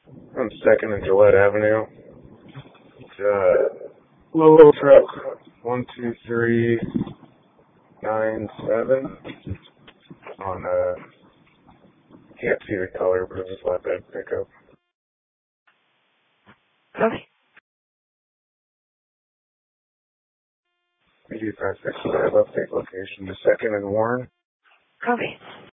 On 2nd and Gillette Avenue. Low truck 12397 on, can't see the color, but it's a flatbed pickup. Copy. 8565 update location, the 2nd and Warren. Copy.